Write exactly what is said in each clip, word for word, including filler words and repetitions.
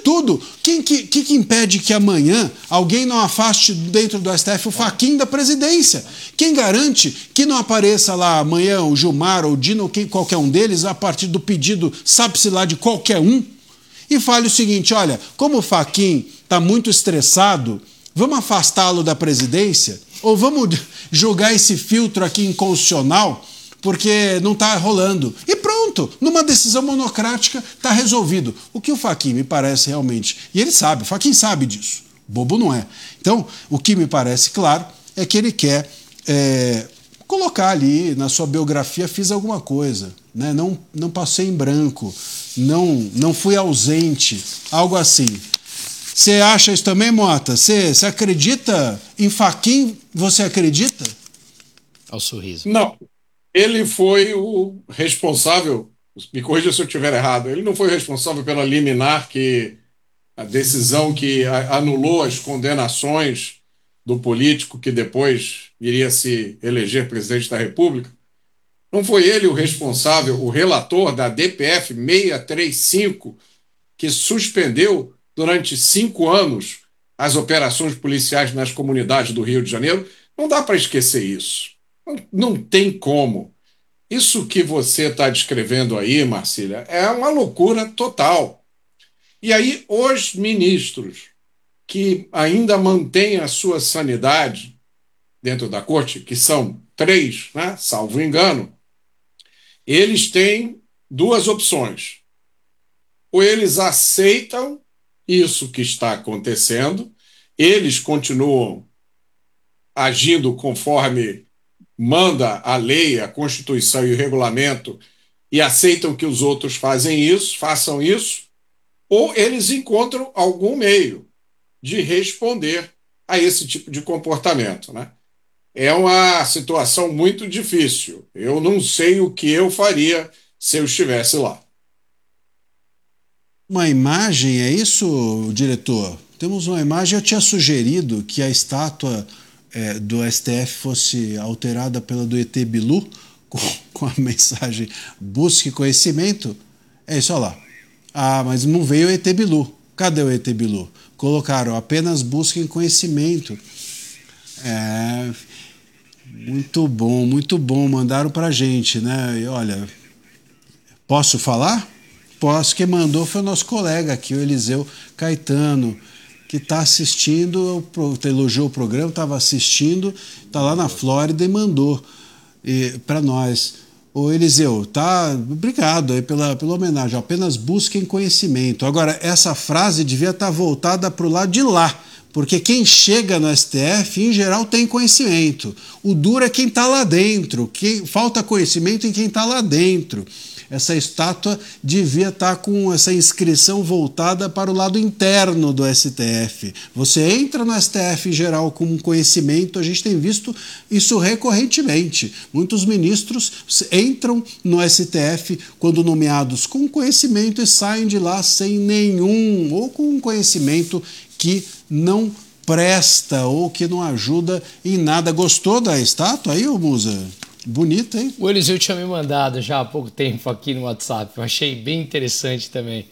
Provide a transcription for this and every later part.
tudo. Quem que, que, que impede que amanhã alguém não afaste dentro do S T F o Fachin da presidência? Quem garante que não apareça lá amanhã o Gilmar ou o Dino ou quem, qualquer um deles a partir do pedido, sabe-se lá, de qualquer um, e fale o seguinte: olha, como o Fachin está muito estressado, vamos afastá-lo da presidência? Ou vamos jogar esse filtro aqui inconstitucional porque não está rolando? E pronto, numa decisão monocrática está resolvido. O que o Fachin me parece realmente, e ele sabe, o Fachin sabe disso, bobo não é. Então, o que me parece claro é que ele quer é, colocar ali na sua biografia: fiz alguma coisa, né? não, não passei em branco, não, não fui ausente, algo assim. Você acha isso também, Mota? Você, você acredita em Fachin? Você acredita? Ao sorriso. Não. Ele foi o responsável, me corrija se eu estiver errado, ele não foi o responsável pela liminar, que a decisão que anulou as condenações do político que depois iria se eleger presidente da República. Não foi ele o responsável, o relator da D P F seiscentos e trinta e cinco, que suspendeu durante cinco anos as operações policiais nas comunidades do Rio de Janeiro? Não dá para esquecer isso. Não, não tem como. Isso que você está descrevendo aí, Marcília, é uma loucura total. E aí, os ministros que ainda mantêm a sua sanidade dentro da corte, que são três, né, salvo engano, eles têm duas opções. Ou eles aceitam isso que está acontecendo, eles continuam agindo conforme manda a lei, a Constituição e o regulamento e aceitam que os outros fazem isso, façam isso, ou eles encontram algum meio de responder a esse tipo de comportamento, né? É uma situação muito difícil. Eu não sei o que eu faria se eu estivesse lá. Uma imagem, é isso, diretor? Temos uma imagem. Eu tinha sugerido que a estátua é, do S T F fosse alterada pela do E T Bilu, com, com a mensagem "busque conhecimento". É isso, olha lá. Ah, mas não veio o E T Bilu. Cadê o E T Bilu? Colocaram "apenas busquem conhecimento". É, muito bom, muito bom. Mandaram pra gente, né? E olha, posso falar? Posso. Quem mandou foi o nosso colega aqui, o Eliseu Caetano, que está assistindo, elogiou o programa, estava assistindo, está lá na Flórida e mandou para nós. Ô Eliseu, tá, obrigado aí pela, pela homenagem. Apenas busquem conhecimento. Agora, essa frase devia estar voltada para o lado de lá, porque quem chega no S T F, em geral, tem conhecimento. O duro é quem está lá dentro. Quem, falta conhecimento em quem está lá dentro. Essa estátua devia estar com essa inscrição voltada para o lado interno do S T F. Você entra no S T F em geral com conhecimento, a gente tem visto isso recorrentemente. Muitos ministros entram no S T F quando nomeados com conhecimento e saem de lá sem nenhum, ou com um conhecimento que não presta ou que não ajuda em nada. Gostou da estátua aí, ô Musa? Bonita, hein? O Eliseu tinha me mandado já há pouco tempo aqui no WhatsApp. Eu achei bem interessante também.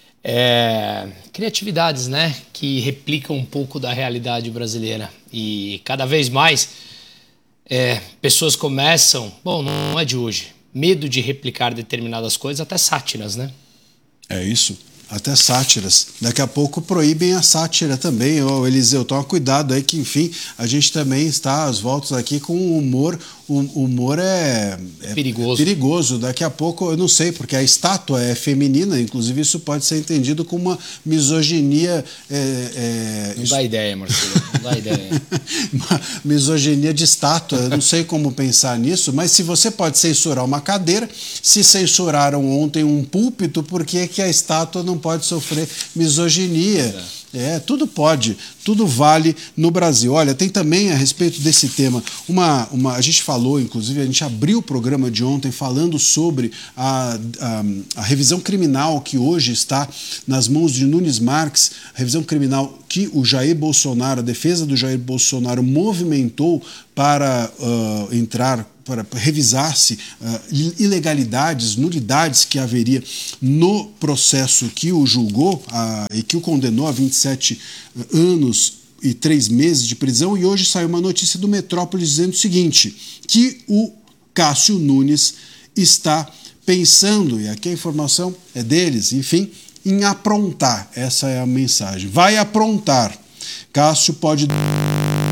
É, criatividades, né? Que replicam um pouco da realidade brasileira. E cada vez mais é, pessoas começam... Bom, não é de hoje. Medo de replicar determinadas coisas, até sátiras, né? É isso. Até sátiras. Daqui a pouco proíbem a sátira também. Ô, Eliseu, toma cuidado aí que, enfim, a gente também está às voltas aqui com o humor. O humor é, é perigoso. perigoso. Daqui a pouco, eu não sei, porque a estátua é feminina, inclusive isso pode ser entendido como uma misoginia... É, é... Não dá ideia, Marcelo, não dá ideia. Uma misoginia de estátua, eu não sei como pensar nisso, mas se você pode censurar uma cadeira, se censuraram ontem um púlpito, por que que a estátua não pode sofrer misoginia? É, tudo pode, tudo vale no Brasil. Olha, tem também a respeito desse tema, uma, uma, a gente falou, inclusive, a gente abriu o programa de ontem falando sobre a, a, a revisão criminal que hoje está nas mãos de Nunes Marques, a revisão criminal que o Jair Bolsonaro, a defesa do Jair Bolsonaro movimentou para uh, entrar, para revisar-se uh, ilegalidades, nulidades que haveria no processo que o julgou uh, e que o condenou a vinte e sete anos e três meses de prisão. E hoje saiu uma notícia do Metrópolis dizendo o seguinte, que o Cássio Nunes está pensando, e aqui a informação é deles, enfim, em aprontar. Essa é a mensagem. Vai aprontar. Cássio pode